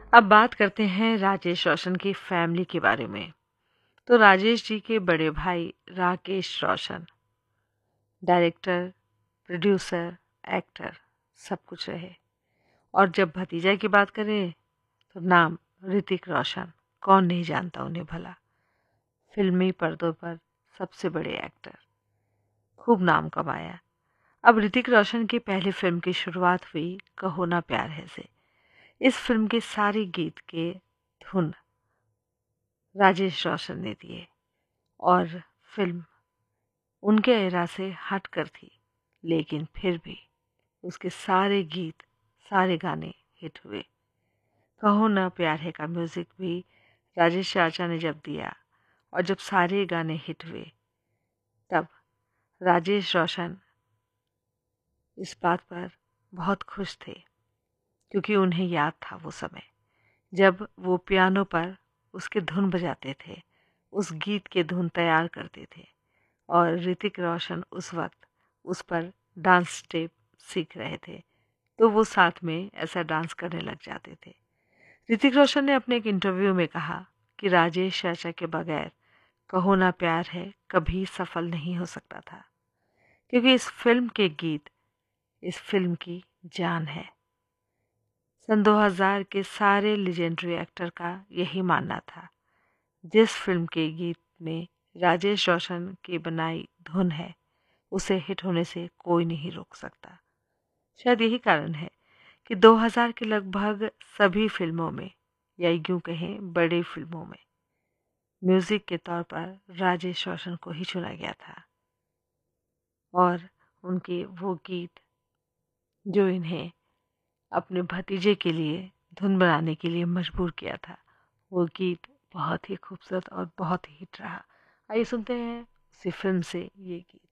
अब बात करते हैं राजेश रोशन की फैमिली के बारे में। तो राजेश जी के बड़े भाई Rakesh Roshan director, producer, actor सब कुछ रहे। और जब भतीजा की बात करें तो नाम ऋतिक रोशन, कौन नहीं जानता उन्हें भला। फिल्मी पर्दों पर सबसे बड़े एक्टर, खूब नाम कमाया। अब ऋतिक रोशन की पहली फिल्म की शुरुआत हुई कहो ना प्यार है से। इस फिल्म के सारे गीत के धुन राजेश रोशन ने दिए और फिल्म उनके एरा से हट कर थी, लेकिन फिर भी उसके सारे गीत, सारे गाने हिट हुए। कहो ना प्यार है का म्यूज़िक भी राजेश चाचा ने जब दिया और जब सारे गाने हिट हुए, तब राजेश रोशन इस बात पर बहुत खुश थे, क्योंकि उन्हें याद था वो समय जब वो पियानो पर उसके धुन बजाते थे, उस गीत के धुन तैयार करते थे और ऋतिक रोशन उस वक्त उस पर डांस स्टेप सीख रहे थे, तो वो साथ में ऐसा डांस करने लग जाते थे। ऋतिक रोशन ने अपने एक इंटरव्यू में कहा कि राजेश चाचा के बगैर कहो ना प्यार है कभी सफल नहीं हो सकता था, क्योंकि इस फिल्म के गीत इस फिल्म की जान है। सन 2000 के सारे लेजेंडरी एक्टर का यही मानना था, जिस फिल्म के गीत में राजेश रोशन की बनाई धुन है, उसे हिट होने से कोई नहीं रोक सकता। शायद यही कारण है कि 2000 के लगभग सभी फिल्मों में, या यूं कहें बड़ी फिल्मों में, म्यूजिक के तौर पर राजेश रोशन को ही चुना गया था। और उनके वो गीत जो इन्हें अपने भतीजे के लिए धुन बनाने के लिए मजबूर किया था, वो गीत बहुत ही खूबसूरत और बहुत ही हिट रहा। आइए सुनते हैं उसी फिल्म से ये गीत।